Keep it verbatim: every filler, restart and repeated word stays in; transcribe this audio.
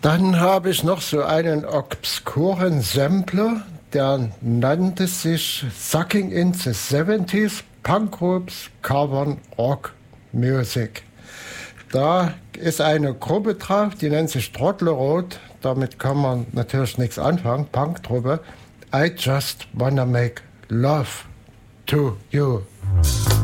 Dann habe ich noch so einen obskuren Sampler, der nannte sich Sucking in the seventies Punk Groups Covern Rock Music. Da ist eine Gruppe drauf, die nennt sich Trottlerot. Damit kann man natürlich nichts anfangen, Punk-Truppe. I just wanna make love to you.